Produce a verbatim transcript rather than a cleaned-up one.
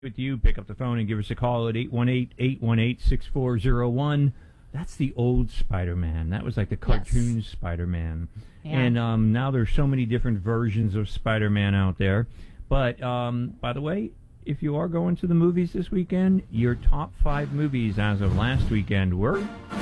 with you, pick up the phone and give us a call at eight one eight, eight one eight, six four zero one. That's the old Spider-Man. That was like the cartoon yes. Spider-Man. Yeah. And um, now there's so many different versions of Spider-Man out there. But, um, by the way, if you are going to the movies this weekend, your top five movies as of last weekend were...